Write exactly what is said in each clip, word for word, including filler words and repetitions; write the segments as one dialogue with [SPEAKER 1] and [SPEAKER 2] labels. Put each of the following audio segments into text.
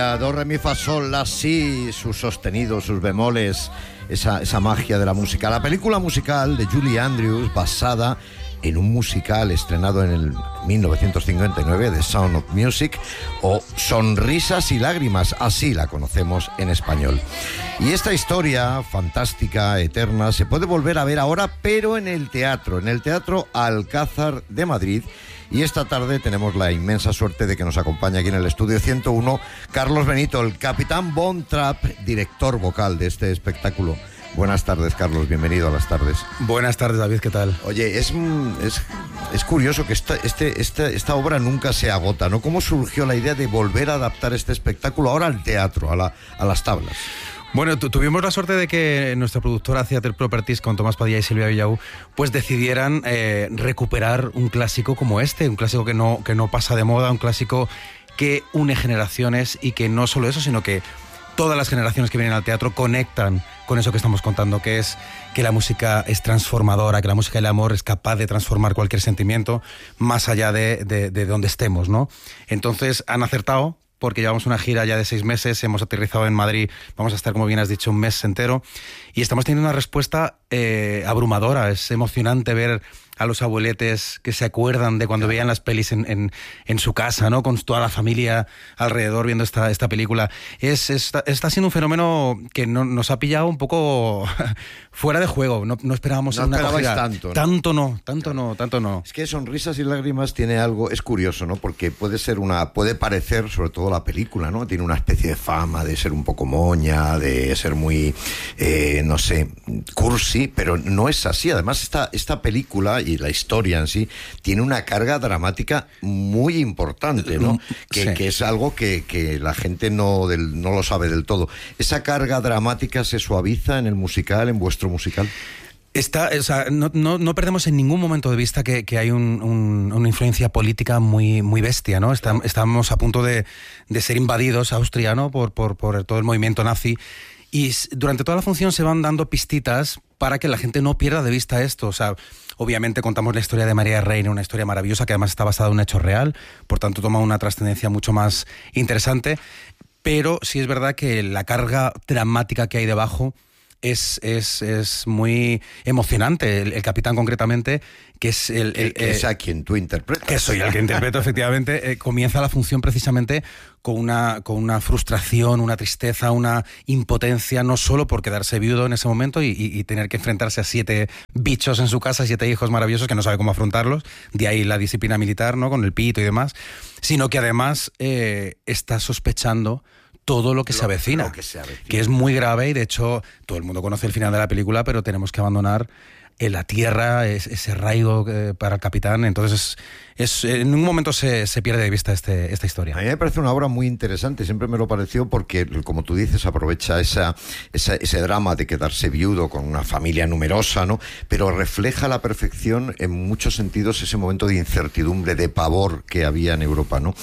[SPEAKER 1] Do, re, mi, fa, sol, la, si, sus sostenidos, sus bemoles, esa, esa magia de la música. La película musical de Julie Andrews, basada en un musical estrenado en el mil novecientos cincuenta y nueve, The Sound of Music, o Sonrisas y lágrimas, así la conocemos en español. Y esta historia fantástica, eterna, se puede volver a ver ahora, pero en el teatro, en el Teatro Alcázar de Madrid. Y esta tarde tenemos la inmensa suerte de que nos acompaña aquí en el estudio ciento uno Carlos Benito, el Capitán Von Trapp, director vocal de este espectáculo. Buenas tardes, Carlos, bienvenido a las tardes.
[SPEAKER 2] Buenas tardes, David, ¿qué tal?
[SPEAKER 1] Oye, es, es, es curioso que esta, este, esta, esta obra nunca se agota, ¿no? ¿Cómo surgió la idea de volver a adaptar este espectáculo ahora al teatro, a, la, a las tablas?
[SPEAKER 2] Bueno, tu, tuvimos la suerte de que nuestra productora Theatre Properties con Tomás Padilla y Silvia Villau pues decidieran eh, recuperar un clásico como este, un clásico que no, que no pasa de moda, un clásico que une generaciones y que no solo eso, sino que todas las generaciones que vienen al teatro conectan con eso que estamos contando, que es que la música es transformadora, que la música del amor es capaz de transformar cualquier sentimiento más allá de, de, de donde estemos, ¿no? Entonces han acertado, porque llevamos una gira ya de seis meses, hemos aterrizado en Madrid, vamos a estar, como bien has dicho, un mes entero, y estamos teniendo una respuesta eh, abrumadora. Es emocionante ver a los abueletes que se acuerdan de cuando veían las pelis en, en, en su casa, ¿no? Con toda la familia alrededor viendo esta, esta película. Es, está, está siendo un fenómeno que no, nos ha pillado un poco fuera de juego. No, no esperábamos
[SPEAKER 1] no
[SPEAKER 2] una acogida.
[SPEAKER 1] tanto, ¿no?
[SPEAKER 2] Tanto no, tanto no, tanto no.
[SPEAKER 1] Es que Sonrisas y lágrimas tiene algo, es curioso, ¿no? Porque puede ser una, puede parecer, sobre todo la película, ¿no? Tiene una especie de fama de ser un poco moña, de ser muy, eh, no sé, cursi, pero no es así. Además, esta, esta película y la historia en sí tiene una carga dramática muy importante, ¿no? Que, sí. que es algo que, que la gente no, del, no lo sabe del todo. ¿Esa carga dramática se suaviza en el musical, en vuestro musical?
[SPEAKER 2] Está, o sea, no, no, no perdemos en ningún momento de vista que, que hay un, un, una influencia política muy, muy bestia, ¿no? Está, estamos a punto de, de ser invadidos, Austria, ¿no? Por, por, por todo el movimiento nazi. Y durante toda la función se van dando pistitas para que la gente no pierda de vista esto. O sea, obviamente contamos la historia de María Reina, una historia maravillosa que además está basada en un hecho real, por tanto toma una trascendencia mucho más interesante, pero sí es verdad que la carga dramática que hay debajo es, es, es muy emocionante. El, el capitán, concretamente, que es el... el
[SPEAKER 1] que es a quien tú interpretas.
[SPEAKER 2] Que soy el que interpreto, efectivamente. Eh, comienza la función precisamente con una, con una frustración, una tristeza, una impotencia, no solo por quedarse viudo en ese momento y, y, y tener que enfrentarse a siete bichos en su casa, siete hijos maravillosos que no sabe cómo afrontarlos, de ahí la disciplina militar, ¿no? Con el pito y demás, sino que además eh, está sospechando todo lo que, lo, se avecina,
[SPEAKER 1] lo que se avecina,
[SPEAKER 2] que es muy grave y de hecho todo el mundo conoce el final de la película, pero tenemos que abandonar en la tierra es, ese arraigo eh, para el capitán. Entonces es, es, en un momento se, se pierde de vista este, esta historia.
[SPEAKER 1] A mí me parece una obra muy interesante, siempre me lo pareció, porque como tú dices, aprovecha esa, esa, ese drama de quedarse viudo con una familia numerosa, ¿no? Pero refleja a la perfección en muchos sentidos ese momento de incertidumbre, de pavor que había en Europa, ¿no?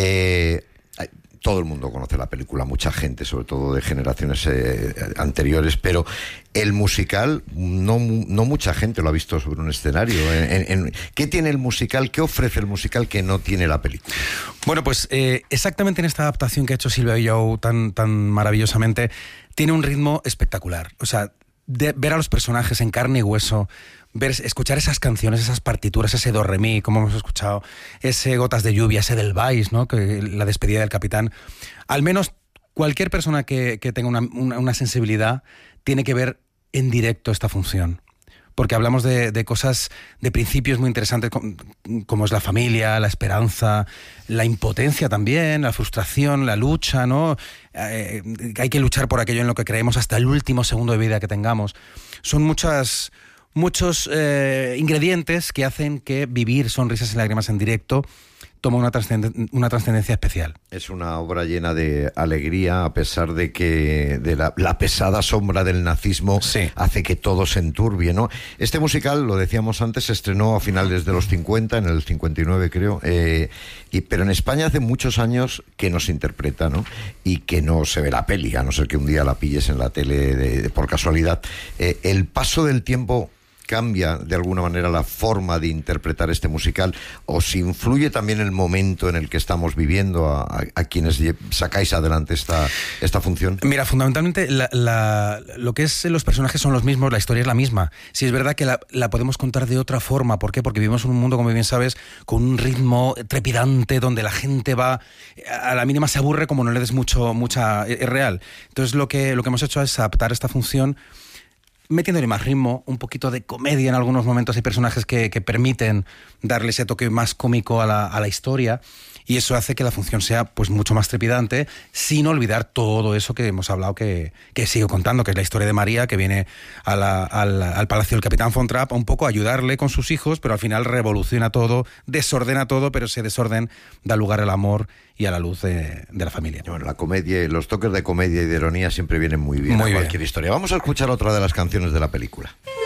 [SPEAKER 1] Eh, Todo el mundo conoce la película, mucha gente, sobre todo de generaciones eh, anteriores, pero el musical, no, no mucha gente lo ha visto sobre un escenario. En, en, ¿Qué tiene el musical, qué ofrece el musical que no tiene la película?
[SPEAKER 2] Bueno, pues eh, exactamente en esta adaptación que ha hecho Silvia Villau tan, tan maravillosamente, tiene un ritmo espectacular. O sea, de ver a los personajes en carne y hueso, ver, escuchar esas canciones, esas partituras, ese do re mi, como hemos escuchado, ese Gotas de lluvia, ese del Vais, ¿no? Que la despedida del capitán. Al menos cualquier persona que, que tenga una, una, una sensibilidad tiene que ver en directo esta función. Porque hablamos de, de cosas, de principios muy interesantes, como es la familia, la esperanza, la impotencia también, la frustración, la lucha, ¿no? Eh, hay que luchar por aquello en lo que creemos hasta el último segundo de vida que tengamos. Son muchas... muchos eh, ingredientes que hacen que vivir Sonrisas y lágrimas en directo toma una, trascend- una trascendencia especial.
[SPEAKER 1] Es una obra llena de alegría, a pesar de que de la, la pesada sombra del nazismo
[SPEAKER 2] sí.
[SPEAKER 1] hace que todo se enturbie, ¿no? Este musical, lo decíamos antes, se estrenó a finales de los cincuenta, en el cincuenta y nueve creo, eh, y, pero en España hace muchos años que no se interpreta, ¿no? Y que no se ve la peli, a no ser que un día la pilles en la tele de, de, por casualidad. Eh, el paso del tiempo cambia de alguna manera la forma de interpretar este musical? ¿O si influye también el momento en el que estamos viviendo a, a, a quienes sacáis adelante esta, esta función?
[SPEAKER 2] Mira, fundamentalmente la, la, lo que es los personajes son los mismos, la historia es la misma. Sí, es verdad que la, la podemos contar de otra forma. ¿Por qué? Porque vivimos en un mundo, como bien sabes, con un ritmo trepidante, donde la gente va, a la mínima se aburre, como no le des mucho, mucha... es real. Entonces lo que, lo que hemos hecho es adaptar esta función metiéndole más ritmo, un poquito de comedia en algunos momentos. Hay personajes que, que permiten darle ese toque más cómico a la, a la historia, y eso hace que la función sea pues mucho más trepidante, sin olvidar todo eso que hemos hablado, que, que sigo contando, que es la historia de María, que viene a la, al, al palacio del Capitán Von Trapp a un poco a ayudarle con sus hijos, pero al final revoluciona todo, desordena todo, pero ese desorden da lugar al amor y a la luz de, de la familia.
[SPEAKER 1] Bueno, la comedia, los toques de comedia y de ironía siempre vienen muy bien
[SPEAKER 2] muy
[SPEAKER 1] a cualquier
[SPEAKER 2] bien.
[SPEAKER 1] historia. Vamos a escuchar otra de las canciones de la película.